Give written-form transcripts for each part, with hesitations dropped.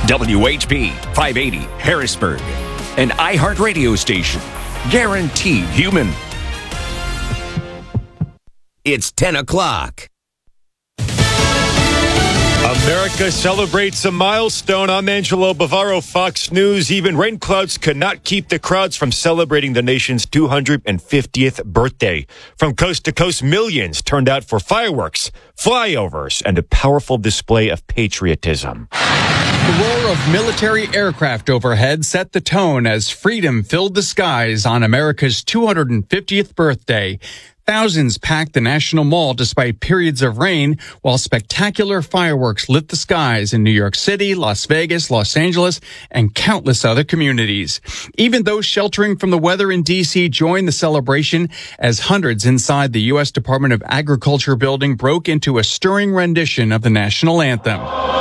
WHP 580 Harrisburg, an iHeartRadio station. Guaranteed human. It's 10 o'clock. America celebrates a milestone. I'm Angelo Bavaro, Fox News. Even rain clouds could not keep the crowds from celebrating the nation's 250th birthday. From coast to coast, millions turned out for fireworks, flyovers, and a powerful display of patriotism. The roar of military aircraft overhead set the tone as freedom filled the skies on America's 250th birthday. Thousands packed the National Mall despite periods of rain, while spectacular fireworks lit the skies in New York City, Las Vegas, Los Angeles, and countless other communities. Even those sheltering from the weather in D.C. joined the celebration as hundreds inside the U.S. Department of Agriculture building broke into a stirring rendition of the national anthem.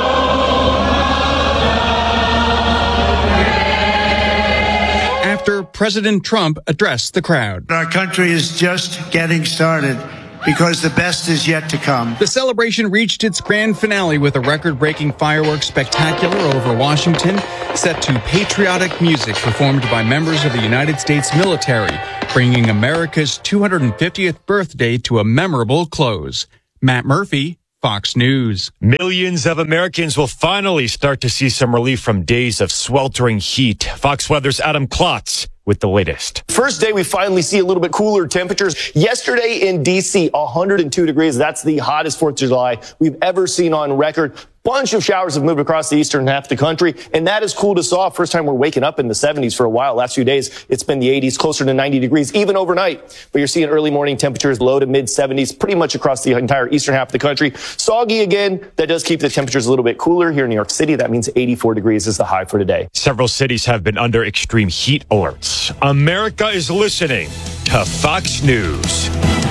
After President Trump addressed the crowd. Our country is just getting started because the best is yet to come. The celebration reached its grand finale with a record-breaking fireworks spectacular over Washington, set to patriotic music performed by members of the United States military, bringing America's 250th birthday to a memorable close. Matt Murphy, Fox News. Millions of Americans will finally start to see some relief from days of sweltering heat. Fox Weather's Adam Klotz with the latest. First day, we finally see a little bit cooler temperatures. Yesterday in D.C., 102 degrees. That's the hottest 4th of July we've ever seen on record. Bunch of showers have moved across the eastern half of the country, and that has cooled us off. First time we're waking up in the 70s for a while. Last few days, it's been the 80s, closer to 90 degrees, even overnight. But you're seeing early morning temperatures low to mid 70s, pretty much across the entire eastern half of the country. Soggy again. That does keep the temperatures a little bit cooler here in New York City. That means 84 degrees is the high for today. Several cities have been under extreme heat alerts. America is listening to Fox News.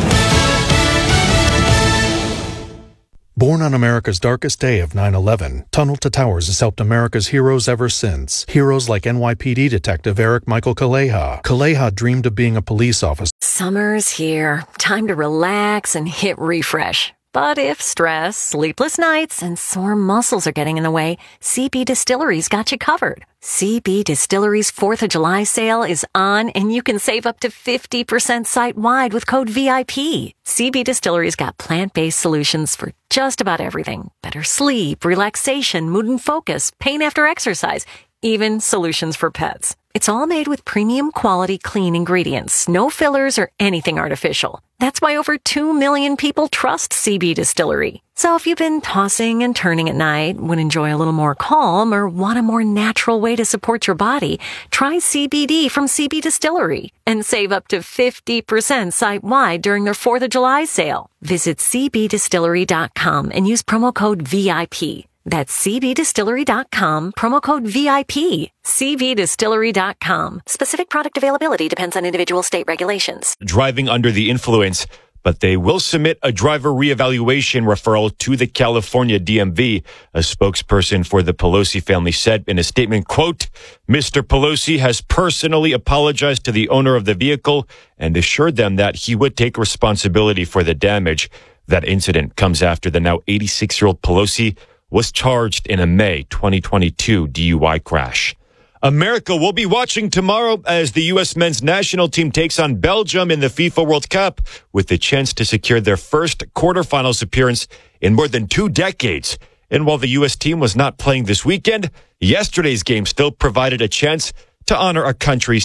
Born on America's darkest day of 9/11, Tunnel to Towers has helped America's heroes ever since. Heroes like NYPD Detective Eric Michael Kaleha. Kaleha dreamed of being a police officer. Summer's here. Time to relax and hit refresh. But if stress, sleepless nights, and sore muscles are getting in the way, CB Distillery's got you covered. CB Distillery's 4th of July sale is on, and you can save up to 50% site-wide with code VIP. CB Distillery's got plant-based solutions for just about everything. Better sleep, relaxation, mood and focus, pain after exercise, even solutions for pets. It's all made with premium quality clean ingredients, no fillers or anything artificial. That's why over 2 million people trust CB Distillery. So if you've been tossing and turning at night, would enjoy a little more calm, or want a more natural way to support your body, try CBD from CB Distillery and save up to 50% site-wide during their 4th of July sale. Visit cbdistillery.com and use promo code VIP. That's cbdistillery.com, promo code VIP. cbdistillery.com. Specific product availability depends on individual state regulations. Driving under the influence, but they will submit a driver reevaluation referral to the California DMV. A spokesperson for the Pelosi family said in a statement, quote, Mr. Pelosi has personally apologized to the owner of the vehicle and assured them that he would take responsibility for the damage. That incident comes after the now 86-year-old Pelosi was charged in a May 2022 DUI crash. America will be watching tomorrow as the U.S. men's national team takes on Belgium in the FIFA World Cup with the chance to secure their first quarterfinals appearance in more than 2 decades. And while the U.S. team was not playing this weekend, yesterday's game still provided a chance to honor our country's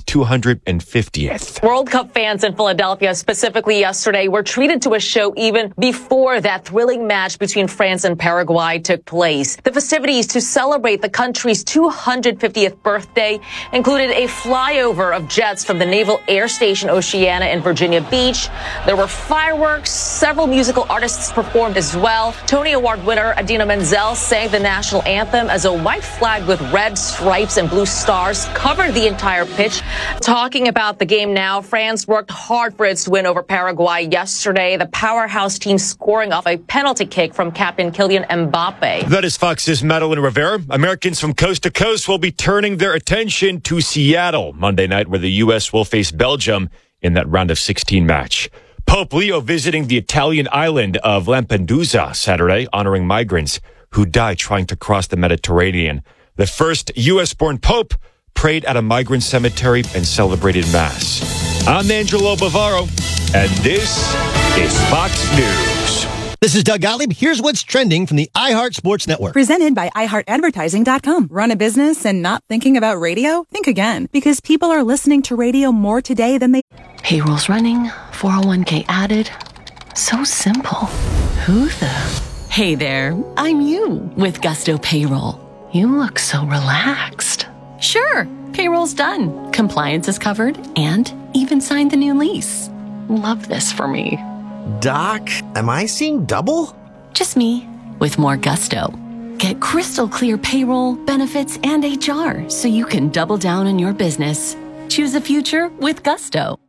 250th. World Cup fans in Philadelphia, specifically yesterday, were treated to a show even before that thrilling match between France and Paraguay took place. The festivities to celebrate the country's 250th birthday included a flyover of jets from the Naval Air Station Oceana in Virginia Beach. There were fireworks. Several musical artists performed as well. Tony Award winner Idina Menzel sang the national anthem as a white flag with red stripes and blue stars covered the entire pitch. Talking about the game now, France worked hard for its win over Paraguay yesterday. The powerhouse team scoring off a penalty kick from captain Kylian Mbappe. That is Fox's Madeline Rivera. Americans from coast to coast will be turning their attention to Seattle Monday night, where the U.S. will face Belgium in that round of 16 match. Pope Leo visiting the Italian island of Lampedusa Saturday, honoring migrants who died trying to cross the Mediterranean. The first U.S.-born pope prayed at a migrant cemetery and celebrated Mass. I'm Angelo Bavaro, and this is Fox News. This is Doug Gottlieb. Here's what's trending from the iHeart Sports Network. Presented by iHeartAdvertising.com. Run a business and not thinking about radio? Think again, because people are listening to radio more today than they... Payroll's running, 401k added. So simple. Who the... Hey there, I'm you with Gusto Payroll. You look so relaxed. Sure, payroll's done. Compliance is covered and even signed the new lease. Love this for me. Doc, am I seeing double? Just me with more gusto. Get crystal clear payroll, benefits, and HR so you can double down on your business. Choose a future with Gusto.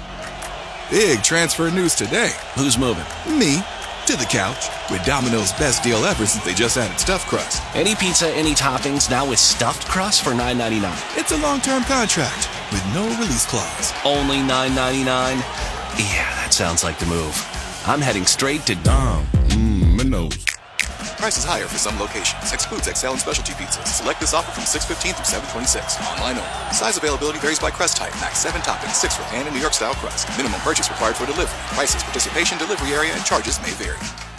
Big transfer news today. Who's moving? Me. To the couch. With Domino's best deal ever since they just added stuffed crust. Any pizza, any toppings, now with stuffed crust for $9.99. It's a long-term contract with no release clause. Only $9.99? Yeah, that sounds like the move. I'm heading straight to Domino's. Price is higher for some locations. Excludes XL and specialty pizzas. Select this offer from 6/15 through 7/26. Online only. Size availability varies by crust type. Max 7 toppings, 6 for pan and New York style crust. Minimum purchase required for delivery. Prices, participation, delivery area, and charges may vary.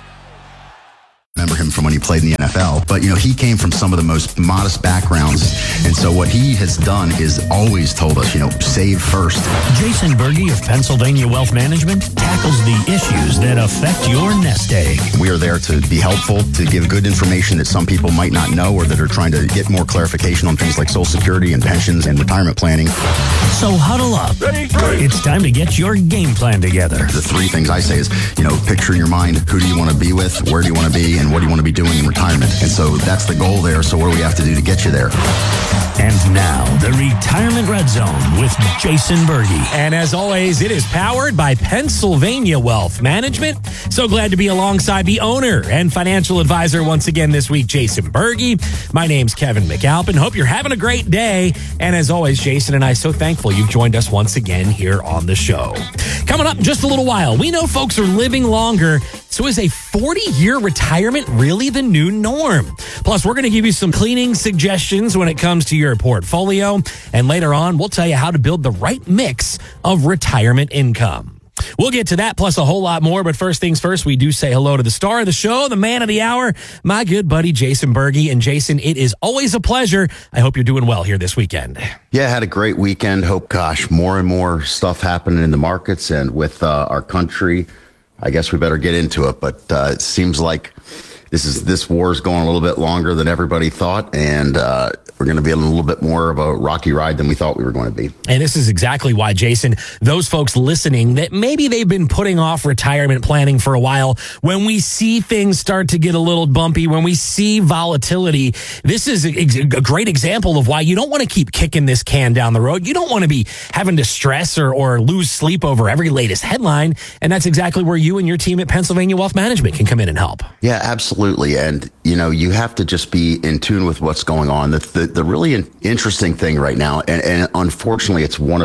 Remember him from when he played in the NFL, but he came from some of the most modest backgrounds, and so what he has done is always told us, save first. Jason Berge of Pennsylvania Wealth Management tackles the issues that affect your nest egg. We are there to be helpful, to give good information that some people might not know or that are trying to get more clarification on things like Social Security and pensions and retirement planning. So huddle up. Ready? It's time to get your game plan together. The 3 things I say is, picture in your mind, who do you want to be with, where do you want to be, and what do you want to be doing in retirement. And so that's the goal there. So what do we have to do to get you there? And now, the Retirement Red Zone with Jason Berge. And as always, it is powered by Pennsylvania Wealth Management. So glad to be alongside the owner and financial advisor once again this week, Jason Berge. My name's Kevin McAlpin. Hope you're having a great day. And as always, Jason and I so thankful you've joined us once again here on the show. Coming up in just a little while, we know folks are living longer. So is a 40-year retirement really the new norm? Plus, we're going to give you some cleaning suggestions when it comes to your portfolio. And later on, we'll tell you how to build the right mix of retirement income. We'll get to that plus a whole lot more. But first things first, we do say hello to the star of the show, the man of the hour, my good buddy, Jason Berge. And Jason, it is always a pleasure. I hope you're doing well here this weekend. Yeah, had a great weekend. Hope, more and more stuff happening in the markets and with our country. I guess we better get into it, but it seems like this war is going a little bit longer than everybody thought, and we're going to be a little bit more of a rocky ride than we thought we were going to be. And this is exactly why, Jason, those folks listening that maybe they've been putting off retirement planning for a while, when we see things start to get a little bumpy, when we see volatility, this is a great example of why you don't want to keep kicking this can down the road. You don't want to be having to stress or lose sleep over every latest headline. And that's exactly where you and your team at Pennsylvania Wealth Management can come in and help. Yeah, absolutely. And, you have to just be in tune with what's going on. The really interesting thing right now, and unfortunately, it's one of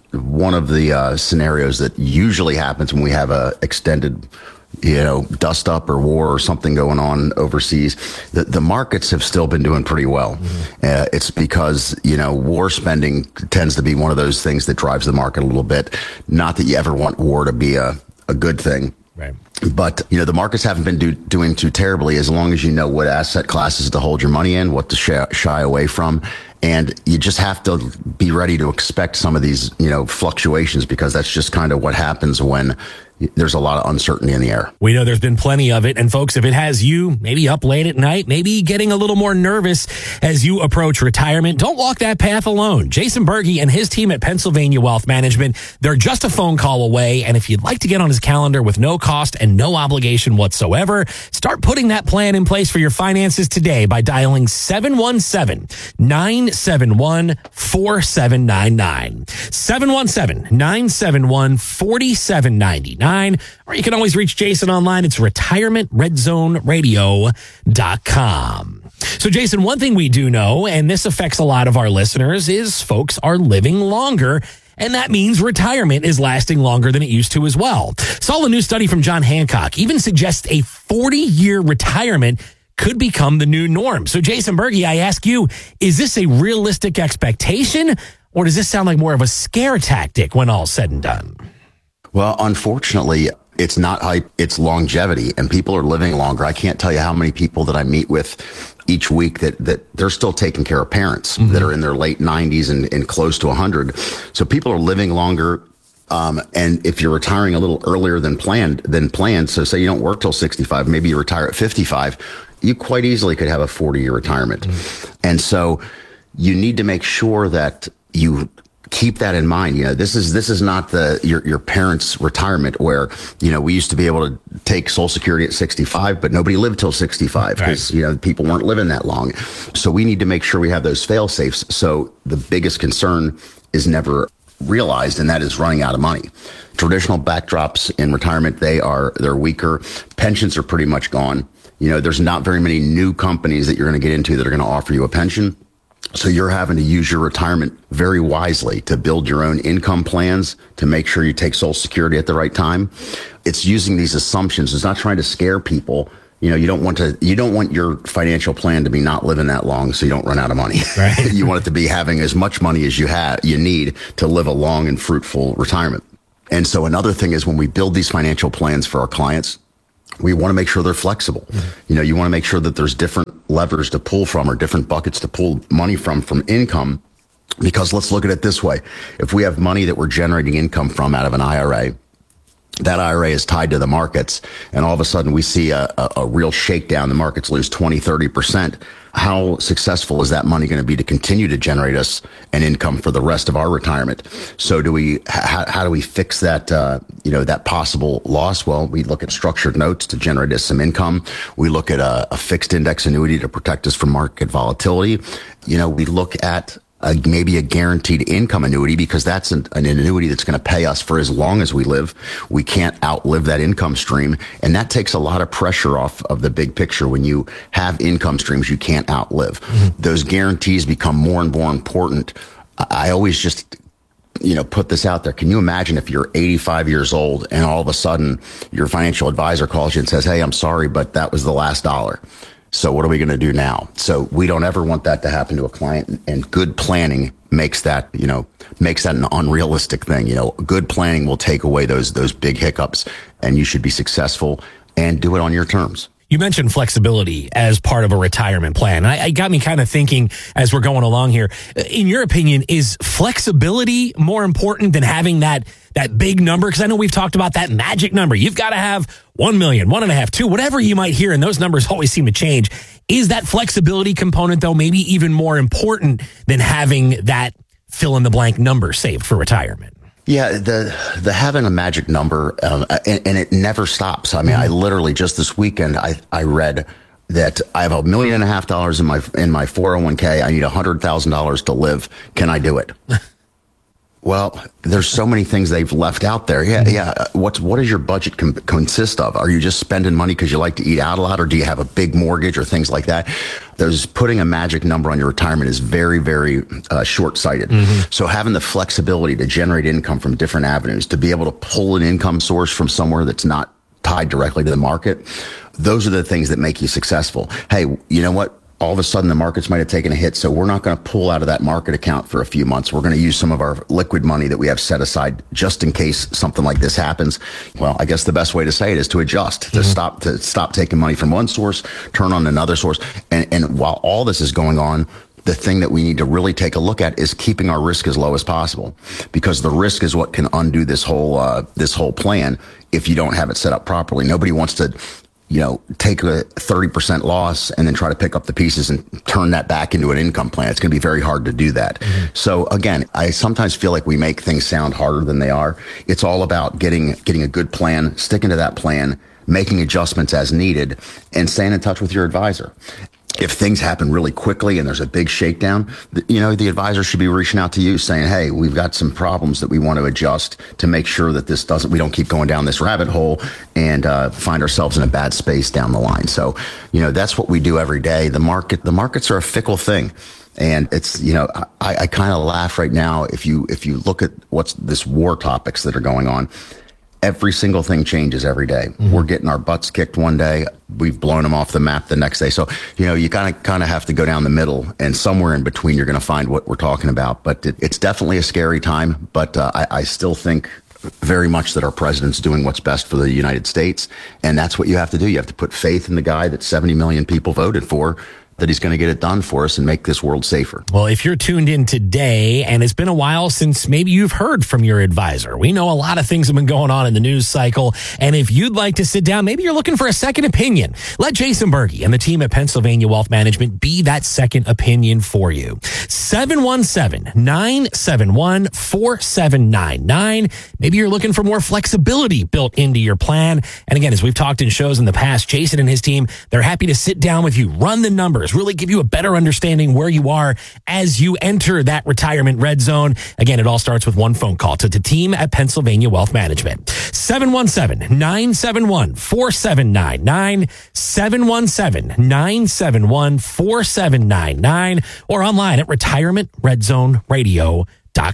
the scenarios that usually happens when we have a extended, dust up or war or something going on overseas. The markets have still been doing pretty well. Mm-hmm. It's because, war spending tends to be one of those things that drives the market a little bit. Not that you ever want war to be a good thing. Right. But, the markets haven't been doing too terribly as long as you know what asset classes to hold your money in, what to shy away from. And you just have to be ready to expect some of these, fluctuations, because that's just kind of what happens when there's a lot of uncertainty in the air. We know there's been plenty of it. And folks, if it has you maybe up late at night, maybe getting a little more nervous as you approach retirement, don't walk that path alone. Jason Berge and his team at Pennsylvania Wealth Management, they're just a phone call away. And if you'd like to get on his calendar with no cost and no obligation whatsoever, start putting that plan in place for your finances today by dialing 717-971-4799. 717-971-4799. Or you can always reach Jason online. It's retirementredzoneradio.com. So, Jason, one thing we do know, and this affects a lot of our listeners, is folks are living longer. And that means retirement is lasting longer than it used to as well. Saw a new study from John Hancock even suggests a 40-year retirement could become the new norm. So Jason Berge, I ask you, is this a realistic expectation, or does this sound like more of a scare tactic when all's said and done? Well, unfortunately, it's not hype, it's longevity, and people are living longer. I can't tell you how many people that I meet with each week that they're still taking care of parents that are in their late 90s and close to 100. So people are living longer. And if you're retiring a little earlier than planned, so say you don't work till 65, maybe you retire at 55, you quite easily could have a 40-year retirement. And so you need to make sure that you keep that in mind. You know, this is not your parents' retirement where, you know, we used to be able to take Social Security at 65, but nobody lived till 65 because, you know, people weren't living that long. So we need to make sure we have those fail safes. So the biggest concern is never realized, and that is running out of money. Traditional backdrops in retirement, they're weaker. Pensions are pretty much gone. You know, there's not very many new companies that you're going to get into that are going to offer you a pension. So you're having to use your retirement very wisely to build your own income plans, to make sure you take Social Security at the right time. It's using these assumptions. It's not trying to scare people. You know, you don't want your financial plan to be not living that long so you don't run out of money. Right. You want it to be having as much money as you need to live a long and fruitful retirement. And so another thing is when we build these financial plans for our clients, we want to make sure they're flexible. You know, you want to make sure that there's different levers to pull from or different buckets to pull money from income. Because let's look at it this way. If we have money that we're generating income from out of an IRA, that IRA is tied to the markets, and all of a sudden we see a real shakedown. The markets lose 20, 30%. How successful is that money going to be to continue to generate us an income for the rest of our retirement? So how do we fix that, that possible loss? Well, we look at structured notes to generate us some income. We look at a fixed index annuity to protect us from market volatility. You know, we look at maybe a guaranteed income annuity because that's an annuity that's going to pay us for as long as we live. We can't outlive that income stream. And that takes a lot of pressure off of the big picture. When you have income streams you can't outlive, those guarantees become more and more important. I always just, put this out there. Can you imagine if you're 85 years old and all of a sudden your financial advisor calls you and says, "Hey, I'm sorry, but that was the last dollar. So what are we going to do now?" So we don't ever want that to happen to a client, and good planning makes that an unrealistic thing. Good planning will take away those big hiccups, and you should be successful and do it on your terms. You mentioned flexibility as part of a retirement plan. It got me kind of thinking as we're going along here. In your opinion, is flexibility more important than having that big number? Because I know we've talked about that magic number. You've got to have 1 million, 1.5, 2, whatever you might hear, and those numbers always seem to change. Is that flexibility component, though, maybe even more important than having that fill-in-the-blank number saved for retirement? Yeah, the having a magic number, and it never stops. I mean, I literally just this weekend, I read that I have $1.5 million in my 401k. I need $100,000 to live. Can I do it? Well, there's so many things they've left out there. Yeah. What does your budget consist of? Are you just spending money because you like to eat out a lot, or do you have a big mortgage or things like that? Putting a magic number on your retirement is very, very short-sighted. So having the flexibility to generate income from different avenues, to be able to pull an income source from somewhere that's not tied directly to the market, those are the things that make you successful. Hey, you know what? All of a sudden the markets might have taken a hit, so we're not going to pull out of that market account for a few months. We're going to use some of our liquid money that we have set aside just in case something like this happens. Well, I guess the best way to say it is to adjust, to stop taking money from one source, turn on another source. And while all this is going on, the thing that we need to really take a look at is keeping our risk as low as possible, because the risk is what can undo this whole plan if you don't have it set up properly. Nobody wants to take a 30% loss and then try to pick up the pieces and turn that back into an income plan. It's going to be very hard to do that. So again, I sometimes feel like we make things sound harder than they are. It's all about getting a good plan, sticking to that plan, making adjustments as needed, and staying in touch with your advisor. If things happen really quickly and there's a big shakedown, the advisor should be reaching out to you saying, "Hey, we've got some problems that we want to adjust to make sure that we don't keep going down this rabbit hole and find ourselves in a bad space down the line." So, that's what we do every day. The markets are a fickle thing. And it's, I kind of laugh right now if you look at what's this war topics that are going on. every single thing changes every day. We're getting our butts kicked one day. We've blown them off the map the next day. So, you kind of have to go down the middle, and somewhere in between, you're going to find what we're talking about. But it's definitely a scary time. But I still think very much that our president's doing what's best for the United States. And that's what you have to do. You have to put faith in the guy that 70 million people voted for, that he's going to get it done for us and make this world safer. Well, if you're tuned in today and it's been a while since maybe you've heard from your advisor, we know a lot of things have been going on in the news cycle. And if you'd like to sit down, maybe you're looking for a second opinion, let Jason Berge and the team at Pennsylvania Wealth Management be that second opinion for you. 717-971-4799. Maybe you're looking for more flexibility built into your plan. And again, as we've talked in shows in the past, Jason and his team, they're happy to sit down with you, run the numbers, really give you a better understanding where you are as you enter that retirement red zone. Again, it all starts with one phone call to the team at Pennsylvania Wealth Management. 717-971-4799, 717-971-4799, or online at retirementredzoneradio.com.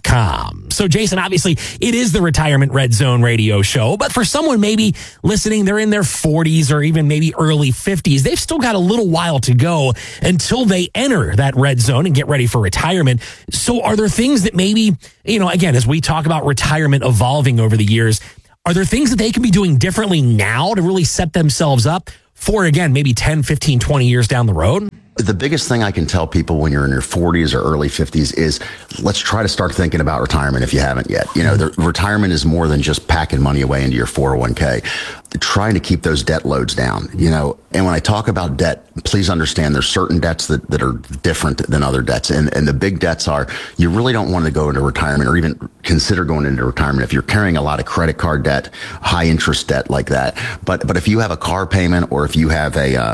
So Jason, obviously it is the Retirement Red Zone radio show, but for someone maybe listening, they're in their 40s or even maybe early 50s, they've still got a little while to go until they enter that red zone and get ready for retirement. So are there things that maybe, again, as we talk about retirement evolving over the years, are there things that they can be doing differently now to really set themselves up for, again, maybe 10, 15, 20 years down the road? The biggest thing I can tell people when you're in your 40s or early 50s is let's try to start thinking about retirement if you haven't yet. The retirement is more than just packing money away into your 401k. Trying to keep those debt loads down, and when I talk about debt, please understand there's certain debts that are different than other debts. And the big debts are, you really don't want to go into retirement or even consider going into retirement if you're carrying a lot of credit card debt, high interest debt like that. But if you have a car payment or if you have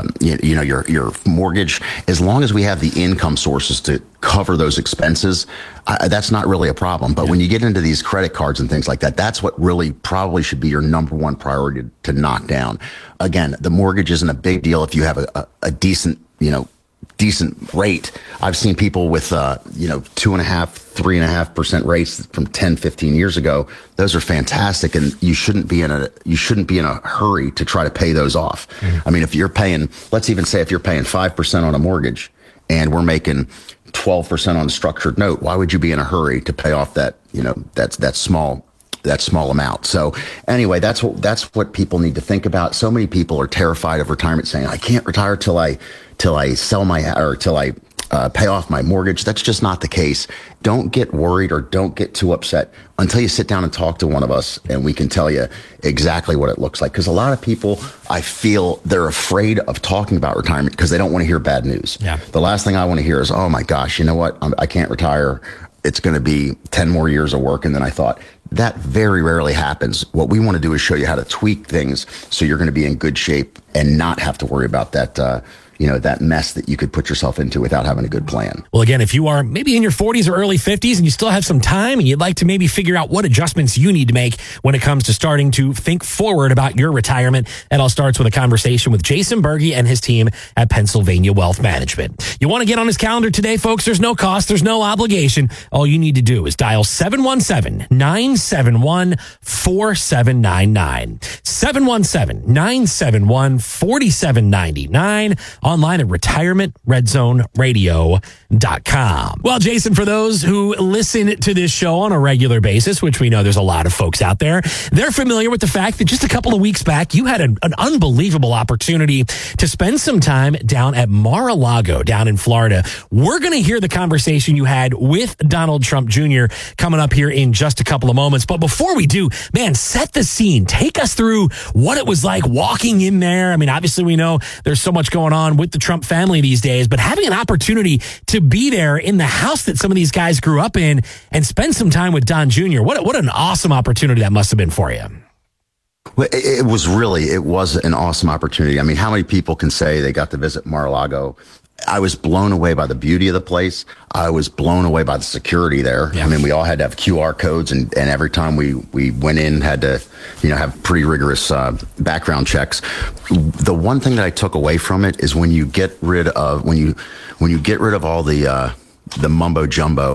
your mortgage, as long as we have the income sources to cover those expenses, that's not really a problem. But when you get into these credit cards and things like that, that's what really probably should be your number one priority to knock down. Again, the mortgage isn't a big deal if you have a decent, decent rate. I've seen people with, 2.5%, 3.5% rates from 10, 15 years ago. Those are fantastic. And you shouldn't be in a hurry to try to pay those off. I mean, if you're paying, let's even say if you're paying 5% on a mortgage and we're making 12% on a structured note, why would you be in a hurry to pay off that, that small amount? So anyway, that's what people need to think about. So many people are terrified of retirement, saying, I can't retire till I sell till I pay off my mortgage. That's just not the case. Don't get worried or don't get too upset until you sit down and talk to one of us and we can tell you exactly what it looks like. Because a lot of people, I feel they're afraid of talking about retirement because they don't want to hear bad news. Yeah. The last thing I want to hear is, oh my gosh, you know what? I can't retire. It's going to be 10 more years of work. And then I thought, that very rarely happens. What we want to do is show you how to tweak things so you're going to be in good shape and not have to worry about that, that mess that you could put yourself into without having a good plan. Well, again, if you are maybe in your 40s or early 50s and you still have some time and you'd like to maybe figure out what adjustments you need to make when it comes to starting to think forward about your retirement, it all starts with a conversation with Jason Berge and his team at Pennsylvania Wealth Management. You want to get on his calendar today, folks? There's no cost. There's no obligation. All you need to do is dial 717-971-4799. 717-971-4799. Online at retirementredzoneradio.com. Well, Jason, for those who listen to this show on a regular basis, which we know there's a lot of folks out there, they're familiar with the fact that just a couple of weeks back, you had an unbelievable opportunity to spend some time down at Mar-a-Lago down in Florida. We're going to hear the conversation you had with Donald Trump Jr. coming up here in just a couple of moments. But before we do, man, set the scene. Take us through what it was like walking in there. I mean, obviously we know there's so much going on with the Trump family these days, but having an opportunity to be there in the house that some of these guys grew up in and spend some time with Don Jr., what an awesome opportunity that must have been for you. Well, it was an awesome opportunity. I mean, how many people can say they got to visit Mar-a-Lago? I was blown away by the beauty of the place. I was blown away by the security there. Yeah. I mean, we all had to have QR codes, and every time we went in, had to, have pretty rigorous background checks. The one thing that I took away from it is when you get rid of all the mumbo jumbo,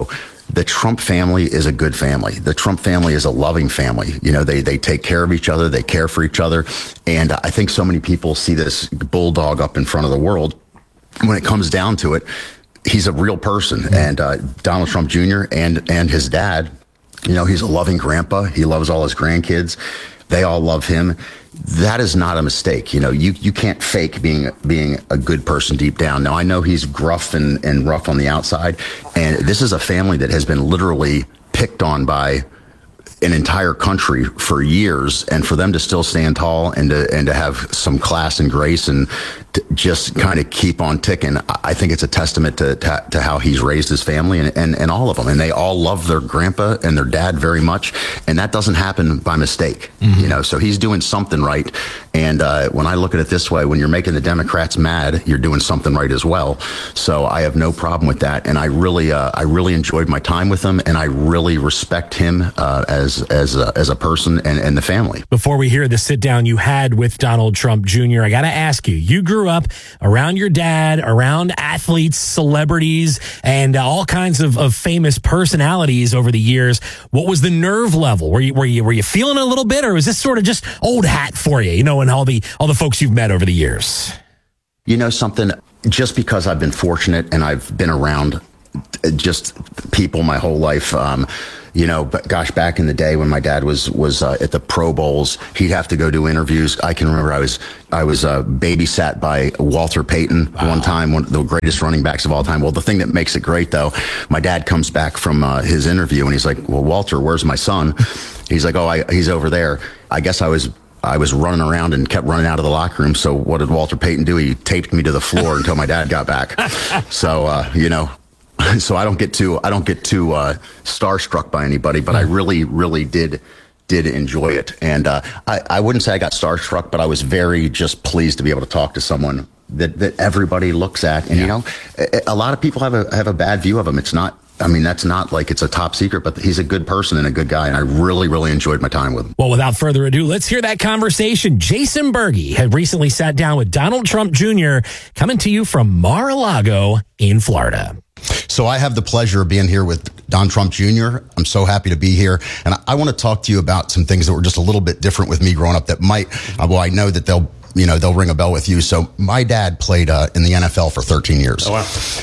the Trump family is a good family. The Trump family is a loving family. You know, they take care of each other. They care for each other. And I think so many people see this bulldog up in front of the world. When it comes down to it, he's a real person. And Donald Trump Jr. and his dad, you know, he's a loving grandpa. He loves all his grandkids. They all love him. That is not a mistake. You know, you can't fake being a good person deep down. Now, I know he's gruff and rough on the outside, and this is a family that has been literally picked on by an entire country for years, and for them to still stand tall and to have some class and grace and to just kind of keep on ticking, I think it's a testament to how he's raised his family and all of them. And they all love their grandpa and their dad very much, and that doesn't happen by mistake. You know, so he's doing something right. And when I look at it this way, when you're making the Democrats mad, you're doing something right as well. So I have no problem with that, and I really enjoyed my time with him, and I really respect him as a person and the family. Before we hear the sit down you had with Donald Trump Jr., I got to ask you, you grew up around your dad, around athletes, celebrities, and all kinds of famous personalities over the years. What was the nerve level? Were you feeling a little bit, or was this sort of just old hat for you, you know, and all the folks you've met over the years? You know something, just because I've been fortunate and I've been around just people my whole life, you know, but gosh, back in the day when my dad was at the Pro Bowls, he'd have to go do interviews. I can remember I was babysat by Walter Payton one time, one of the greatest running backs of all time. Well, the thing that makes it great, though, my dad comes back from his interview and he's like, "Well, Walter, where's my son?" He's like, "Oh, he's over there." I guess I was running around and kept running out of the locker room. So what did Walter Payton do? He taped me to the floor until my dad got back. So, you know. So I don't get too starstruck by anybody, but I really did enjoy it. And I wouldn't say I got starstruck, but I was very just pleased to be able to talk to someone that everybody looks at. And, you know, a lot of people have a bad view of him. It's not, I mean, that's not like it's a top secret, but he's a good person and a good guy. And I really enjoyed my time with him. Well, without further ado, let's hear that conversation. Jason Berge had recently sat down with Donald Trump Jr., coming to you from Mar-a-Lago in Florida. So I have the pleasure of being here with Don Trump Jr. I'm so happy to be here. And I want to talk to you about some things that were just a little bit different with me growing up that might, well, I know that they'll ring a bell with you. So my dad played in the NFL for 13 years. Oh, wow.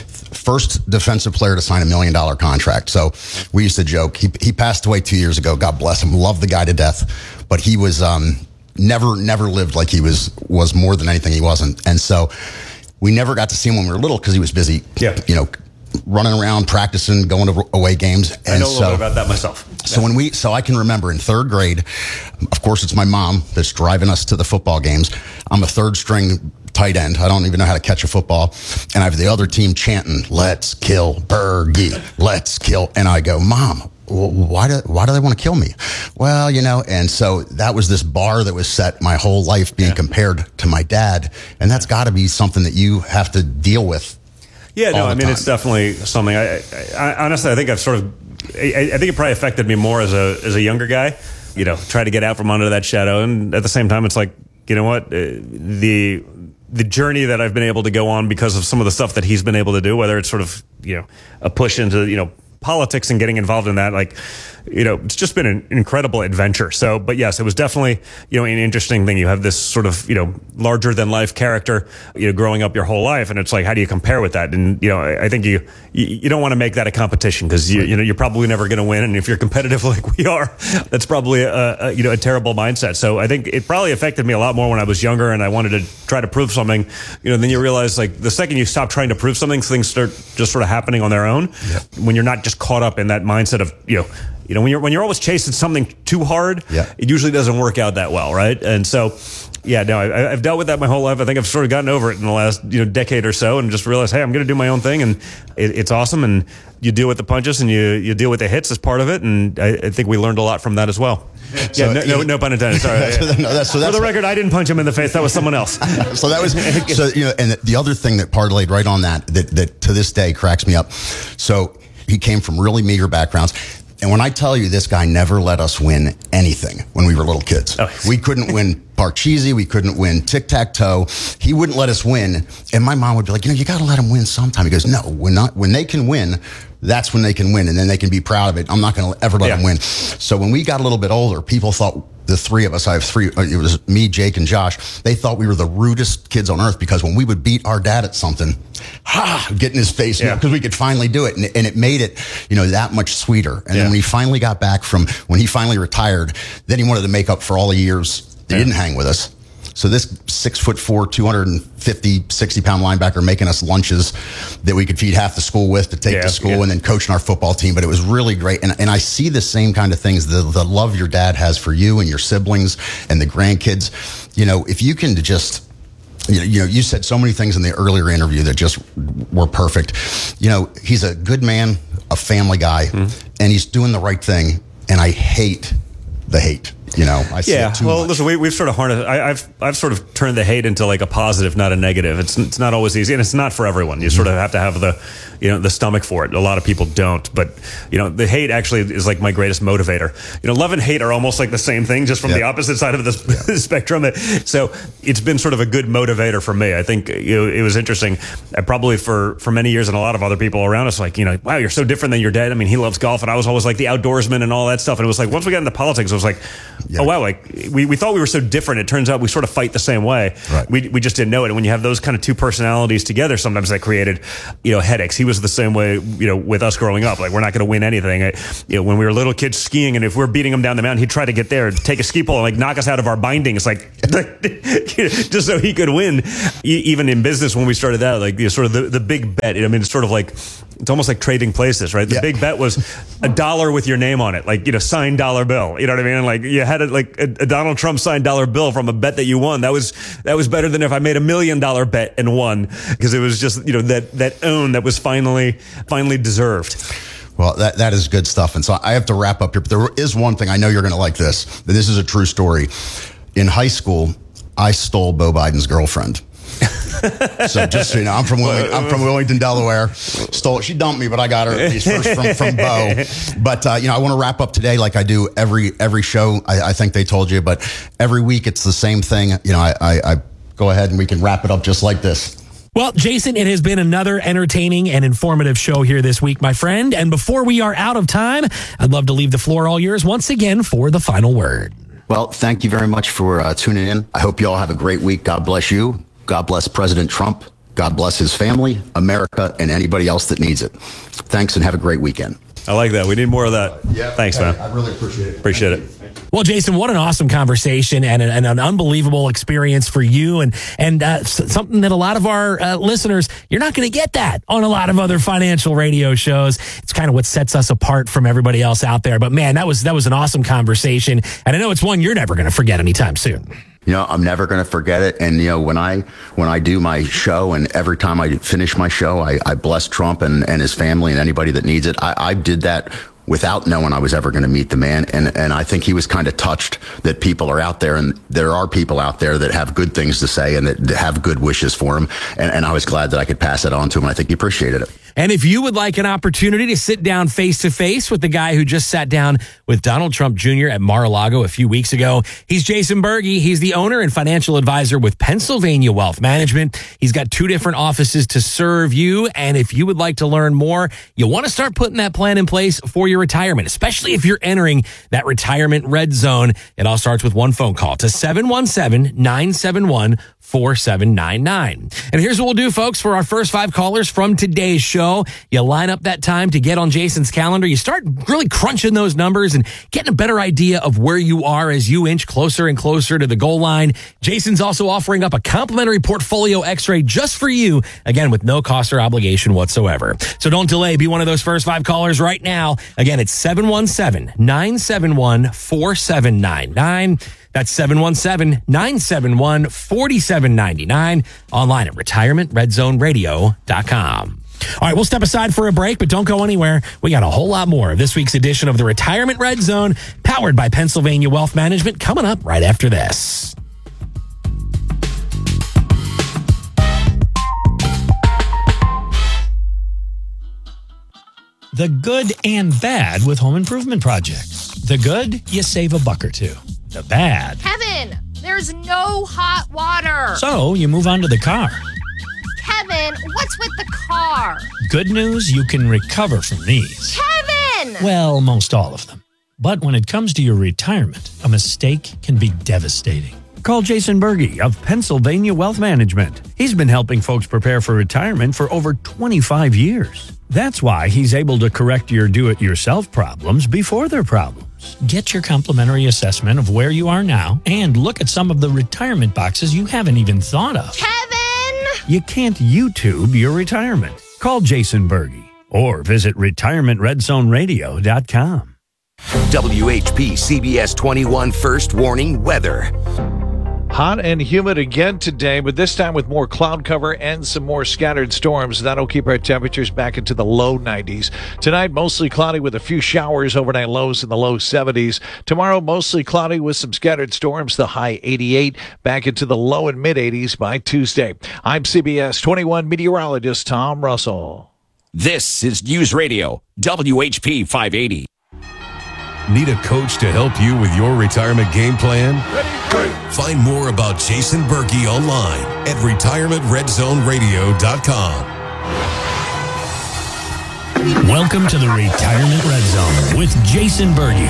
First defensive player to sign $1 million contract. So we used to joke, he passed away 2 years ago. God bless him. Love the guy to death. But he was never lived like he was more than anything he wasn't. And so we never got to see him when we were little because he was busy, you know, running around, practicing, going to away games. And I know a little bit about that myself. So I can remember in third grade, of course, it's my mom that's driving us to the football games. I'm a third string tight end. I don't even know how to catch a football. And I have the other team chanting, "Let's kill Berge, let's kill." And I go, "Mom, why do they want to kill me?" Well, you know, and so that was this bar that was set my whole life being compared to my dad. And that's got to be something that you have to deal with. Yeah, no, I mean, it's definitely something. I honestly, I think I think it probably affected me more as a younger guy. You know, try to get out from under that shadow, and at the same time, it's like, you know what, the journey that I've been able to go on because of some of the stuff that he's been able to do, whether it's sort of, you know, a push into, you know, politics and getting involved in that, like, you know, it's just been an incredible adventure. So, but yes, it was definitely, you know, an interesting thing. You have this sort of, you know, larger than life character, you know, growing up your whole life. And it's like, how do you compare with that? And, you know, I think you don't want to make that a competition because you know, you're probably never going to win. And if you're competitive like we are, that's probably a terrible mindset. So I think it probably affected me a lot more when I was younger and I wanted to try to prove something, you know, then you realize like the second you stop trying to prove something, things start just sort of happening on their own. Yep. When you're not just caught up in that mindset of, you know, when you're always chasing something too hard, it usually doesn't work out that well, right? And so, yeah, no, I've dealt with that my whole life. I think I've sort of gotten over it in the last, you know, decade or so, and just realized, hey, I'm going to do my own thing, and it's awesome. And you deal with the punches, and you deal with the hits as part of it. And I think we learned a lot from that as well. So, no pun intended. Sorry. For the record, I didn't punch him in the face. That was someone else. So that was you know, and the other thing that parlayed right on that to this day cracks me up. So he came from really meager backgrounds. And when I tell you this guy never let us win anything when we were little kids. Oh. We couldn't win Parcheesi. We couldn't win tic-tac-toe. He wouldn't let us win. And my mom would be like, you know, you got to let him win sometime. He goes, no, when they can win, that's when they can win, and then they can be proud of it. I'm not going to ever let them win. So when we got a little bit older, people thought, the three of us, I have three, it was me, Jake, and Josh, they thought we were the rudest kids on earth, because when we would beat our dad at something, get in his face, because we could finally do it. And it made it, that much sweeter. And then when he finally got back when he finally retired, then he wanted to make up for all the years he didn't hang with us. So this 6'4", 250, 60-pound linebacker making us lunches that we could feed half the school with to take to school, and then coaching our football team. But it was really great. And I see the same kind of things, the love your dad has for you and your siblings and the grandkids. If you can just, you said so many things in the earlier interview that just were perfect. He's a good man, a family guy, and he's doing the right thing. And I hate the hate. I see it too much. Listen, we've sort of harnessed. I've sort of turned the hate into like a positive, not a negative. It's not always easy, and it's not for everyone. You sort of have to have the stomach for it. A lot of people don't, but the hate actually is like my greatest motivator. Love and hate are almost like the same thing, just from the opposite side of the spectrum. So it's been sort of a good motivator for me. I think it was interesting. Probably for many years, and a lot of other people around us, like wow, you're so different than your dad. I mean, he loves golf, and I was always like the outdoorsman and all that stuff. And it was like once we got into politics, it was like, oh wow, like we thought we were so different. It turns out we sort of fight the same way. Right. We just didn't know it. And when you have those kind of two personalities together, sometimes that created headaches. He was the same way with us growing up. Like, we're not going to win anything. When we were little kids skiing, and if we're beating him down the mountain, he'd try to get there, take a ski pole, and like knock us out of our bindings, like just so he could win. Even in business, when we started out, like sort of the big bet. It's sort of like, it's almost like trading places, right? The big bet was $1 with your name on it, like signed dollar bill. You know what I mean? Like you had a Donald Trump signed dollar bill from a bet that you won. That was better than if I made $1 million bet and won, because it was just that own that was finally deserved. Well, that is good stuff. And so I have to wrap up here, but there is one thing I know you're going to like this. This is a true story. In high school, I stole Beau Biden's girlfriend. So just so you know, I'm from Wilmington, Delaware. Stole it. She dumped me, but I got her at least first from Beau. But I want to wrap up today like I do every show. I think they told you, but every week it's the same thing. I go ahead and we can wrap it up just like this. Well, Jason, it has been another entertaining and informative show here this week, my friend. And before we are out of time, I'd love to leave the floor all yours once again for the final word. Well, thank you very much for tuning in. I hope you all have a great week. God bless you. God bless President Trump. God bless his family, America, and anybody else that needs it. Thanks, and have a great weekend. I like that. We need more of that. Yeah, thanks, man. I really appreciate it. Appreciate it. Well, Jason, what an awesome conversation and an unbelievable experience for you, and something that a lot of our listeners, you're not going to get that on a lot of other financial radio shows. It's kind of what sets us apart from everybody else out there. But man, that was an awesome conversation, and I know it's one you're never going to forget anytime soon. I'm never going to forget it. And, when I do my show, and every time I finish my show, I bless Trump and his family and anybody that needs it. I did that without knowing I was ever going to meet the man. And I think he was kind of touched that people are out there, and there are people out there that have good things to say and that have good wishes for him. And I was glad that I could pass it on to him. I think he appreciated it. And if you would like an opportunity to sit down face to face with the guy who just sat down with Donald Trump Jr. at Mar-a-Lago a few weeks ago, he's Jason Berge. He's the owner and financial advisor with Pennsylvania Wealth Management. He's got 2 different offices to serve you. And if you would like to learn more, you want to start putting that plan in place for your retirement, especially if you're entering that retirement red zone. It all starts with one phone call to 717-971-4799. And here's what we'll do, folks, for our first 5 callers from today's show. You line up that time to get on Jason's calendar. You start really crunching those numbers and getting a better idea of where you are as you inch closer and closer to the goal line. Jason's also offering up a complimentary portfolio x-ray just for you, again, with no cost or obligation whatsoever. So don't delay. Be one of those first 5 callers right now. Again, it's 717-971-4799. That's 717-971-4799. Online at retirementredzoneradio.com. All right, we'll step aside for a break, but don't go anywhere. We got a whole lot more of this week's edition of the Retirement Red Zone, powered by Pennsylvania Wealth Management, coming up right after this. The good and bad with home improvement projects. The good, you save a buck or two. The bad, Kevin, there's no hot water. so you move on to the car. Kevin, Kevin, what's with the car? Good news, you can recover from these. Kevin! Well, most all of them. But when it comes to your retirement, a mistake can be devastating. Call Jason Berge of Pennsylvania Wealth Management. He's been helping folks prepare for retirement for over 25 years. That's why he's able to correct your do-it-yourself problems before they're problems. Get your complimentary assessment of where you are now and look at some of the retirement boxes you haven't even thought of. Kevin! You can't YouTube your retirement. Call Jason Berge or visit retirementredzoneradio.com. WHP CBS 21 First Warning Weather. Hot and humid again today, but this time with more cloud cover and some more scattered storms. That'll keep our temperatures back into the low 90s. Tonight, mostly cloudy with a few showers, overnight lows in the low 70s. Tomorrow, mostly cloudy with some scattered storms, the high 88, back into the low and mid 80s by Tuesday. I'm CBS 21 meteorologist Tom Russell. This is News Radio, WHP 580. Need a coach to help you with your retirement game plan? Find more about Jason Berge online at retirementredzoneradio.com. Welcome to the Retirement Red Zone with Jason Berge.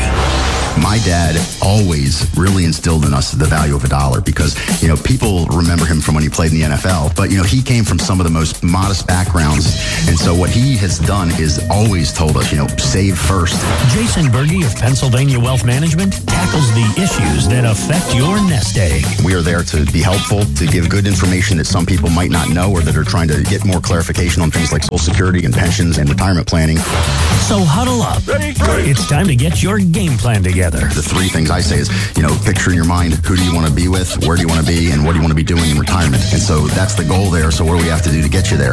My dad always really instilled in us the value of a dollar because, people remember him from when he played in the NFL, but, he came from some of the most modest backgrounds. And so what he has done is always told us, save first. Jason Berge of Pennsylvania Wealth Management tackles the issues that affect your nest egg. We are there to be helpful, to give good information that some people might not know or that are trying to get more clarification on things like Social Security and pensions and retirement planning. So huddle up. It's time to get your game plan together. The three things I say is, picture in your mind, who do you want to be with, where do you want to be, and what do you want to be doing in retirement? And so that's the goal there. So what do we have to do to get you there?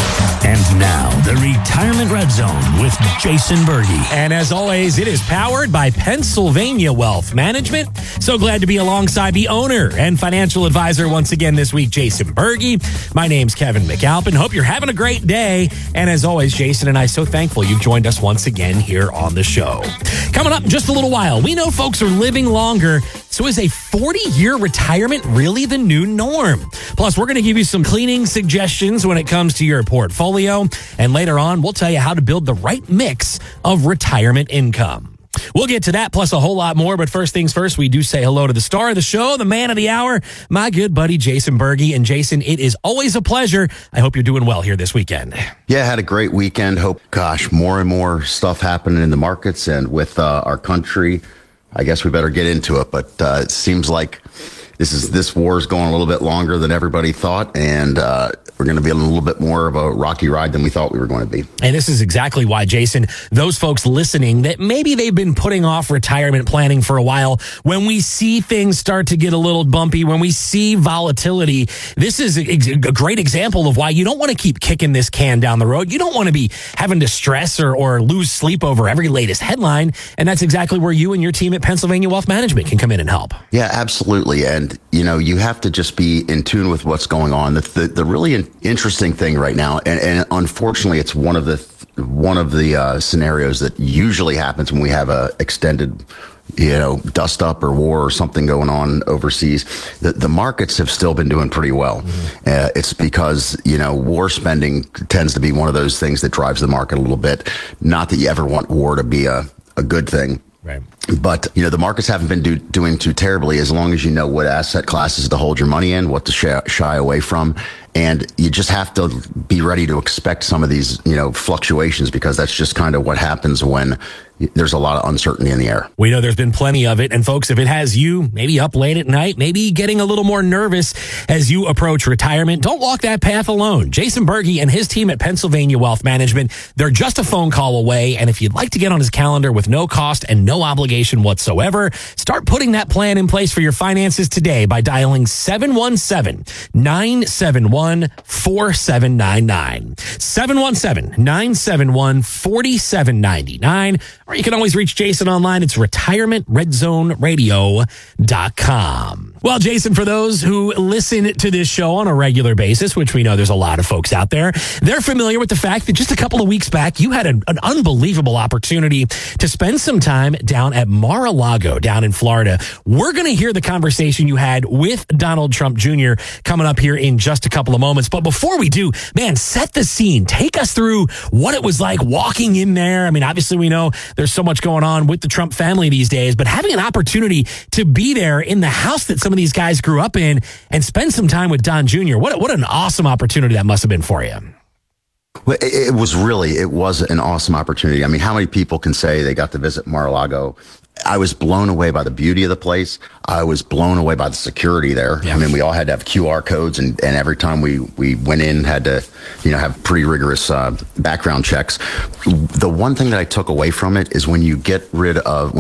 And now, the Retirement Red Zone with Jason Berge. And as always, it is powered by Pennsylvania Wealth Management. So glad to be alongside the owner and financial advisor once again this week, Jason Berge. My name's Kevin McAlpin. Hope you're having a great day. And as always, Jason and I so thankful you've joined us once again here on the show. Coming up in just a little while, we know folks are living longer. So is a 40-year retirement really the new norm? Plus, we're going to give you some cleaning suggestions when it comes to your portfolio. And later on, we'll tell you how to build the right mix of retirement income. We'll get to that plus a whole lot more. But first things first, we do say hello to the star of the show, the man of the hour, my good buddy, Jason Berge. And Jason, it is always a pleasure. I hope you're doing well here this weekend. Yeah, had a great weekend. Hope, more and more stuff happening in the markets and with our country. I guess we better get into it, but it seems like this war is going a little bit longer than everybody thought, and we're going to be a little bit more of a rocky ride than we thought we were going to be. And this is exactly why, Jason, those folks listening that maybe they've been putting off retirement planning for a while, when we see things start to get a little bumpy, when we see volatility, this is a great example of why you don't want to keep kicking this can down the road. You don't want to be having to stress or lose sleep over every latest headline. And that's exactly where you and your team at Pennsylvania Wealth Management can come in and help. Yeah, absolutely. And, you have to just be in tune with what's going on. The really interesting thing right now, and unfortunately, it's one of the scenarios that usually happens when we have a extended, dust up or war or something going on overseas. The markets have still been doing pretty well. Mm-hmm. It's because, war spending tends to be one of those things that drives the market a little bit. Not that you ever want war to be a good thing. Right. But, the markets haven't been doing too terribly as long as you know what asset classes to hold your money in, what to shy away from. And you just have to be ready to expect some of these, fluctuations, because that's just kind of what happens when there's a lot of uncertainty in the air. We know there's been plenty of it. And folks, if it has you maybe up late at night, maybe getting a little more nervous as you approach retirement, don't walk that path alone. Jason Berge and his team at Pennsylvania Wealth Management, they're just a phone call away. And if you'd like to get on his calendar with no cost and no obligation whatsoever, start putting that plan in place for your finances today by dialing 717-971-4799. 717-971-4799. Or you can always reach Jason online. It's retirementredzoneradio.com. Well, Jason, for those who listen to this show on a regular basis, which we know there's a lot of folks out there, they're familiar with the fact that just a couple of weeks back, you had an unbelievable opportunity to spend some time down at Mar-a-Lago down in Florida. We're going to hear the conversation you had with Donald Trump Jr. coming up here in just a couple of moments. But before we do, man, set the scene. Take us through what it was like walking in there. I mean, obviously we know there's so much going on with the Trump family these days, but having an opportunity to be there in the house that some of these guys grew up in and spend some time with Don Jr. What an awesome opportunity that must have been for you. Well, it was an awesome opportunity. I mean, how many people can say they got to visit Mar-a-Lago? I was blown away by the beauty of the place. I was blown away by the security there. Yeah. I mean, we all had to have QR codes, and every time we went in, had to, have pretty rigorous background checks. The one thing that I took away from it is when you get rid of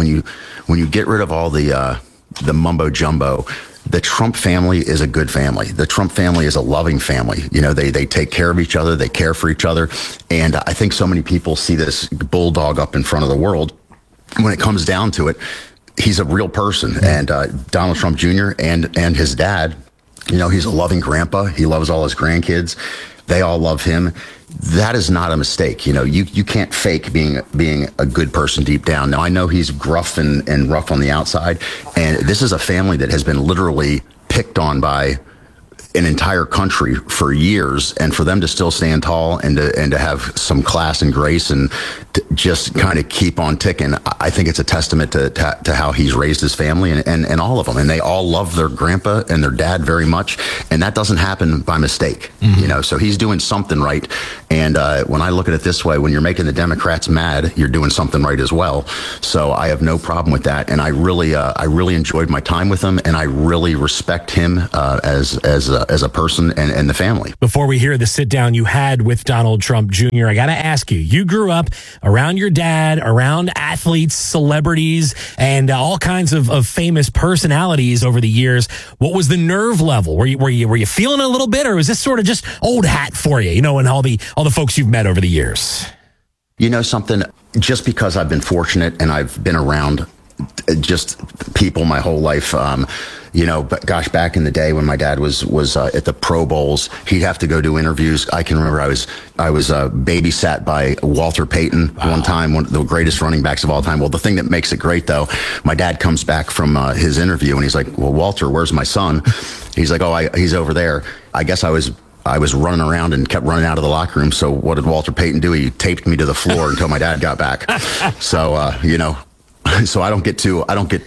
all the mumbo jumbo. The Trump family is a good family. The Trump family is a loving family. They take care of each other. They care for each other. And I think so many people see this bulldog up in front of the world. When it comes down to it, he's a real person. And Donald Trump Jr. and his dad, he's a loving grandpa. He loves all his grandkids. They all love him. That is not a mistake. You can't fake being a good person deep down. Now, I know he's gruff and rough on the outside, and this is a family that has been literally picked on by an entire country for years, and for them to still stand tall and to have some class and grace and to just kind of keep on ticking, I think it's a testament to how he's raised his family and all of them. And they all love their grandpa and their dad very much, and that doesn't happen by mistake. Mm-hmm. So he's doing something right. And when I look at it this way, when you're making the Democrats mad, you're doing something right as well. So I have no problem with that, and I really enjoyed my time with him, and I really respect him as a person and the family. Before we hear the sit down you had with Donald Trump Jr., I got to ask you grew up around your dad, around athletes, celebrities, and all kinds of famous personalities over the years. What was the nerve level? Were you feeling a little bit, or was this sort of just old hat for you, and all the folks you've met over the years? Something, just because I've been fortunate and I've been around just people my whole life, but gosh, back in the day when my dad was at the Pro Bowls, he'd have to go do interviews. I can remember I was babysat by Walter Payton one time, one of the greatest running backs of all time. Well, the thing that makes it great, though, my dad comes back from his interview and he's like, "Well, Walter, where's my son?" He's like, "Oh, he's over there." I guess I was running around and kept running out of the locker room. So what did Walter Payton do? He taped me to the floor until my dad got back. So, so I don't get too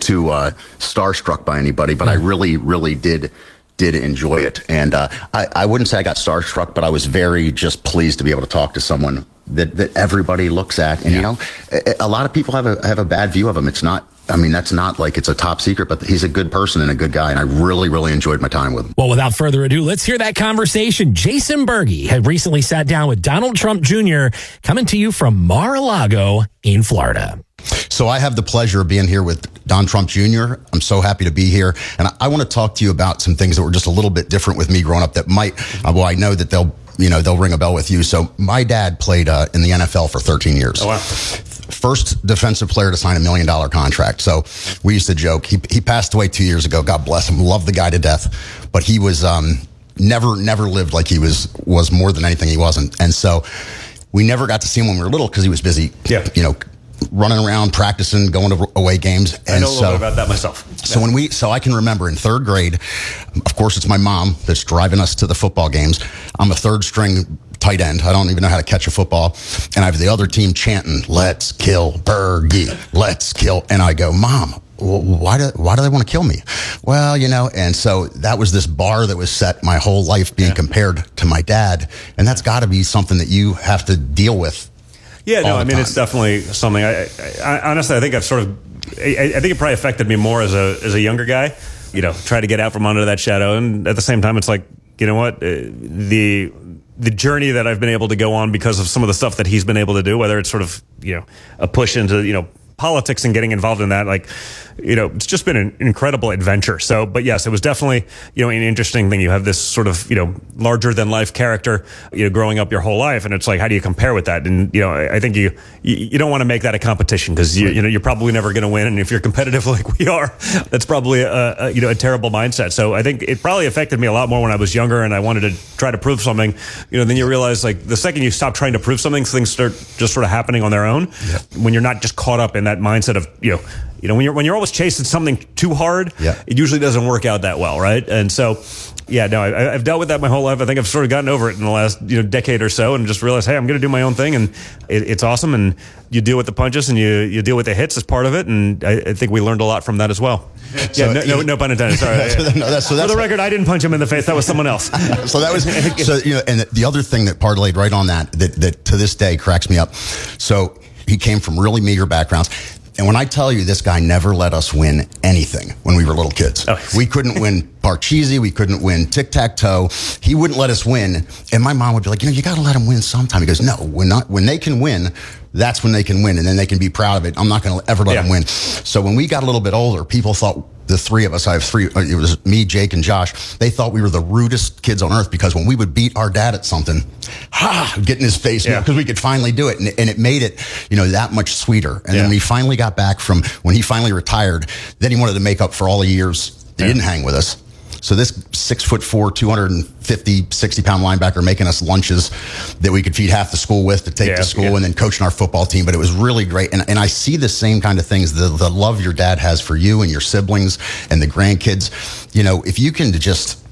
starstruck by anybody, but I really, really did enjoy it. And I wouldn't say I got starstruck, but I was very just pleased to be able to talk to someone that everybody looks at. And, a lot of people have a bad view of him. It's not, that's not like it's a top secret, but he's a good person and a good guy. And I really, really enjoyed my time with him. Well, without further ado, let's hear that conversation. Jason Berge had recently sat down with Donald Trump Jr., coming to you from Mar-a-Lago in Florida. So I have the pleasure of being here with Don Trump Jr. I'm so happy to be here. And I want to talk to you about some things that were just a little bit different with me growing up that might, I know that they'll ring a bell with you. So my dad played in the NFL for 13 years. Oh, wow. First defensive player to sign $1 million contract. So we used to joke, he passed away 2 years ago. God bless him. Love the guy to death. But he was never lived like he was more than anything he wasn't. And so we never got to see him when we were little because he was busy, running around, practicing, going to away games. And I know a little bit about that myself. So I can remember in third grade, of course, it's my mom that's driving us to the football games. I'm a third string tight end. I don't even know how to catch a football. And I have the other team chanting, "Let's kill Berge, let's kill." And I go, "Mom, why do they want to kill me?" Well, and so that was this bar that was set my whole life being compared to my dad. And that's got to be something that you have to deal with. Yeah, no, it's definitely something. I honestly, I think I think it probably affected me more as a younger guy. Try to get out from under that shadow, and at the same time, it's like, the journey that I've been able to go on because of some of the stuff that he's been able to do, whether it's sort of a push into politics and getting involved in that, like, it's just been an incredible adventure. So, but yes, it was definitely, an interesting thing. You have this sort of, larger than life character, growing up your whole life. And it's like, how do you compare with that? And, I think you don't want to make that a competition because, you're probably never going to win. And if you're competitive like we are, that's probably a terrible mindset. So I think it probably affected me a lot more when I was younger and I wanted to try to prove something. Then you realize, like, the second you stop trying to prove something, things start just sort of happening on their own. Yep. When you're not just caught up in that mindset of, when you're always chasing something too hard, it usually doesn't work out that well, right? And so, I've dealt with that my whole life. I think I've sort of gotten over it in the last decade or so, and just realized, hey, I'm going to do my own thing, and it's awesome. And you deal with the punches and you deal with the hits as part of it, and I think we learned a lot from that as well. So, no pun intended. Sorry. For the record, I didn't punch him in the face. That was someone else. So that was and the other thing that parlayed right on that to this day cracks me up. So he came from really meager backgrounds. And when I tell you this guy never let us win anything when we were little kids. Oh. We couldn't win Parcheesi. We couldn't win tic-tac-toe. He wouldn't let us win. And my mom would be like, you got to let him win sometime. He goes, no, when they can win, that's when they can win. And then they can be proud of it. I'm not going to ever let them win. So when we got a little bit older, people thought the three of us, I have three, it was me, Jake, and Josh, they thought we were the rudest kids on earth because when we would beat our dad at something, get in his face because we could finally do it. And it made it, that much sweeter. And then when he finally got back from, when he finally retired, then he wanted to make up for all the years he didn't hang with us. So this 6'4", 250, 60-pound linebacker making us lunches that we could feed half the school with to take to school and then coaching our football team. But it was really great. And I see the same kind of things, the love your dad has for you and your siblings and the grandkids. If you can just,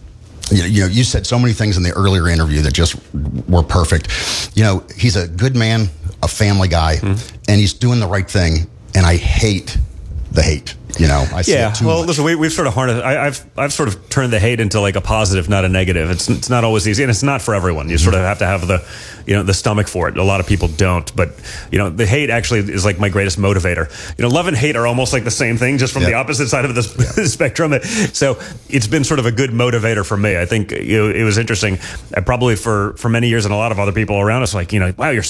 you said so many things in the earlier interview that just were perfect. He's a good man, a family guy, and he's doing the right thing. And I hate the hate. I see it too much. Listen, we've sort of harnessed. I've sort of turned the hate into like a positive, not a negative. It's not always easy, and it's not for everyone. You sort of have to have the stomach for it. A lot of people don't, but the hate actually is like my greatest motivator. Love and hate are almost like the same thing, just from the opposite side of the spectrum. So it's been sort of a good motivator for me. I think it was interesting. Probably for many years, and a lot of other people around us, like wow, you're